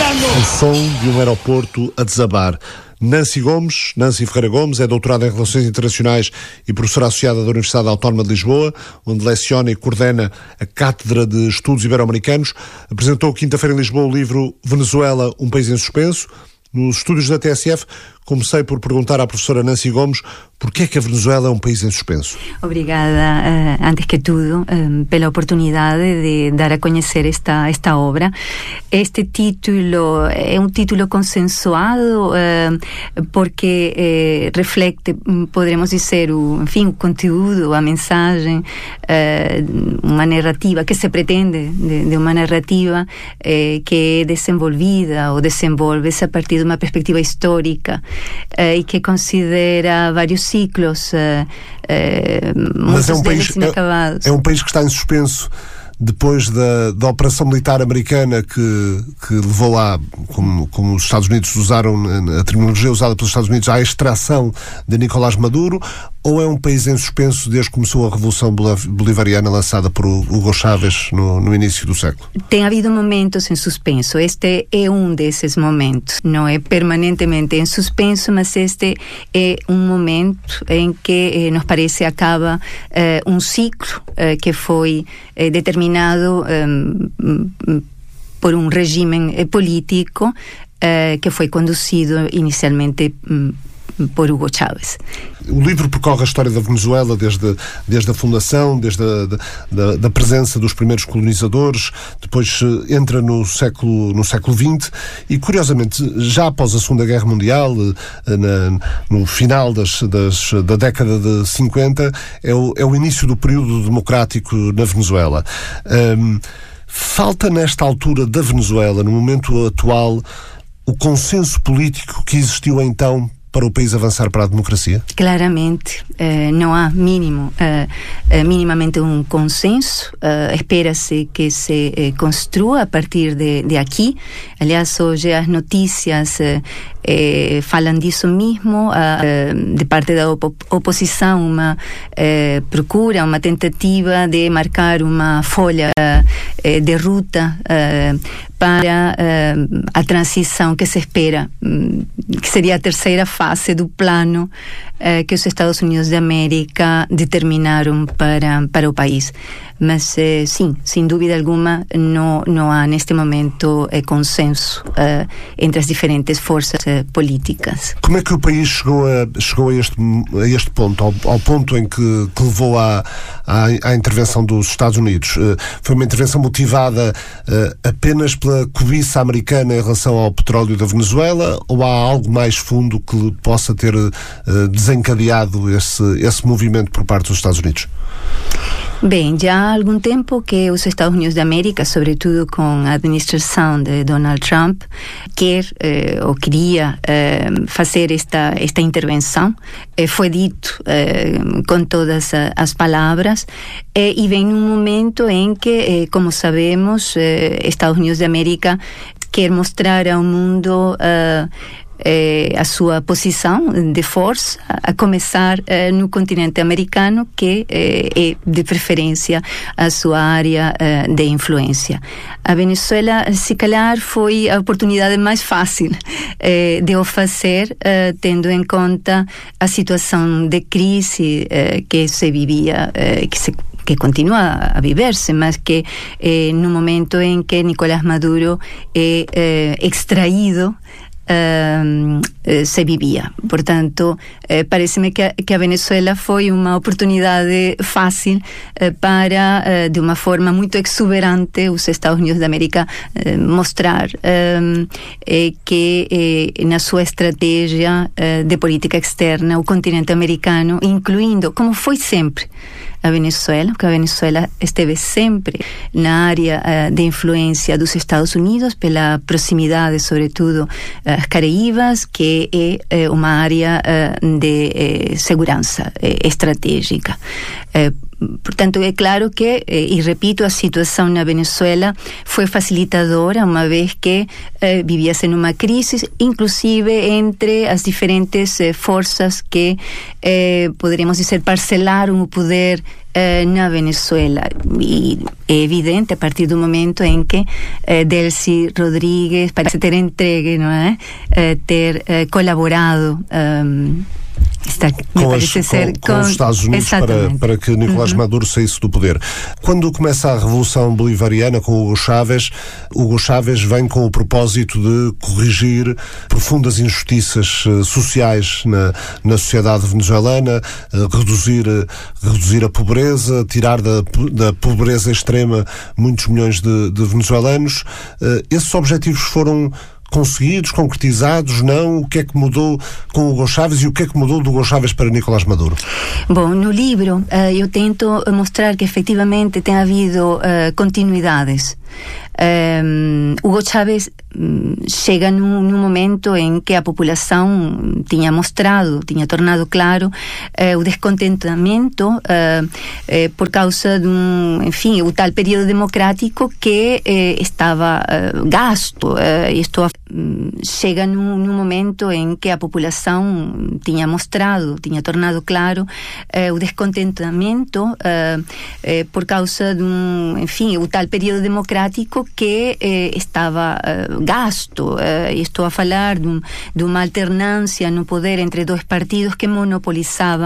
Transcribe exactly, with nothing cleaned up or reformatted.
O som de um aeroporto a desabar. Nancy Gomes, Nancy Ferreira Gomes, é doutorada em Relações Internacionais e professora associada da Universidade Autónoma de Lisboa, onde leciona e coordena a Cátedra de Estudos Ibero-Americanos. Apresentou quinta-feira em Lisboa o livro Venezuela, um país em suspenso. Nos estúdios da T S F, comecei por perguntar à professora Nancy Gomes porquê é que a Venezuela é um país em suspenso. Obrigada, uh, antes que tudo, um, pela oportunidade de dar a conhecer esta, esta obra. Este título é um título consensuado uh, porque eh, reflete, poderemos dizer, o, enfim, o conteúdo, a mensagem, uh, uma narrativa que se pretende de, de uma narrativa eh, que é desenvolvida ou desenvolve-se a partir de uma perspectiva histórica uh, e que considera vários ciclos, uh, uh, Mas muitos é um deles país, inacabados. É, é um país que está em suspenso depois da, da operação militar americana que, que levou lá, como, como os Estados Unidos usaram, a terminologia usada pelos Estados Unidos, à extração de Nicolás Maduro, ou é um país em suspenso desde que começou a Revolução Bolivariana lançada por Hugo Chávez no, no início do século? Tem havido momentos em suspenso. Este é um desses momentos. Não é permanentemente em suspenso, mas este é um momento em que eh, nos parece acaba eh, um ciclo eh, que foi eh, determinado eh, por um regime político eh, que foi conduzido inicialmente eh, por Hugo Chávez. O livro percorre a história da Venezuela desde, desde a fundação, desde a da, da presença dos primeiros colonizadores, depois entra no século, no século vinte e, curiosamente, já após a Segunda Guerra Mundial, na, no final das, das, da década de cinquenta, é o, é o início do período democrático na Venezuela. Um, falta nesta altura da Venezuela, no momento atual, o consenso político que existiu então para o país avançar para a democracia? Claramente, eh, não há mínimo, eh, eh, minimamente um consenso. Eh, espera-se que se eh, construa a partir de, de aqui. Aliás, hoje as notícias eh, eh, falam disso mesmo. Eh, de parte da op- oposição, uma eh, procura, uma tentativa de marcar uma folha eh, de ruta eh, para eh, a transição que se espera, que seria a terceira fase do plano eh, que os Estados Unidos da América determinaram para, para o país. Mas, eh, sim, sem dúvida alguma, não, não há neste momento eh, consenso eh, entre as diferentes forças eh, políticas. Como é que o país chegou a, chegou a, este, a este ponto, ao, ao ponto em que, que levou à, à, à intervenção dos Estados Unidos? Uh, foi uma intervenção motivada uh, apenas pela cobiça americana em relação ao petróleo da Venezuela, ou há algo mais fundo que possa ter uh, desencadeado esse, esse movimento por parte dos Estados Unidos? Bem, já há algum tempo que os Estados Unidos da América, sobretudo com a administração de Donald Trump, quer eh, ou queria eh, fazer esta, esta intervenção. Eh, foi dito eh, com todas as palavras eh, e vem num momento em que, eh, como sabemos, eh, Estados Unidos da América quer mostrar ao mundo eh, Eh, a sua posição de força, a começar eh, no continente americano, que eh, é de preferência a sua área eh, de influência. A Venezuela, se calhar, foi a oportunidade mais fácil eh, de o fazer, eh, tendo em conta a situação de crise eh, que se vivia, eh, que se que continua a viver-se, mas que eh, no momento em que Nicolás Maduro é eh, extraído Uh, uh, se vivia. Portanto, uh, parece-me que a, que a Venezuela foi uma oportunidade fácil uh, para, uh, de uma forma muito exuberante, os Estados Unidos da América uh, mostrar um, eh, que eh, na sua estratégia uh, de política externa, o continente americano, incluindo, como foi sempre, a Venezuela, porque a Venezuela esteve sempre na área uh, de influência dos Estados Unidos pela proximidade, sobretudo, às Caraíbas, que é, é uma área uh, de eh, segurança eh, estratégica. Eh, Portanto, é claro que, e repito, a situação na Venezuela foi facilitadora, uma vez que eh, vivia-se numa crise, inclusive entre as diferentes eh, forças que, eh, poderíamos dizer, parcelaram o poder uh, na Venezuela. E é evidente a partir do momento em que uh, Delcy Rodrigues parece ter entregue, não é? Uh, ter uh, colaborado um, Está, com, as, ser, com, com os Estados Unidos para, para que Nicolás uhum. Maduro saísse do poder. Quando começa a Revolução Bolivariana com Hugo Chávez, Hugo Chávez vem com o propósito de corrigir profundas injustiças uh, sociais na, na sociedade venezuelana, uh, reduzir, uh, reduzir a pobreza, tirar da, da pobreza extrema muitos milhões de, de venezuelanos. Uh, esses objetivos foram conseguidos, concretizados, não? O que é que mudou com o Hugo Chávez e o que é que mudou do Hugo Chávez para Nicolás Maduro? Bom, no livro uh, eu tento mostrar que efetivamente tem havido uh, continuidades. Um, Hugo Chávez um, chega num, num momento em que a população tinha mostrado, tinha tornado claro uh, o descontentamento uh, uh, por causa de um, enfim, o tal período democrático que uh, estava uh, gasto. Uh, isto um, chega num, num momento em que a população tinha mostrado, tinha tornado claro uh, o descontentamento uh, uh, por causa de um, enfim, o tal período democrático que eh, estava uh, gasto. Uh, estou a falar de, um, de uma alternância no poder entre dois partidos que monopolizavam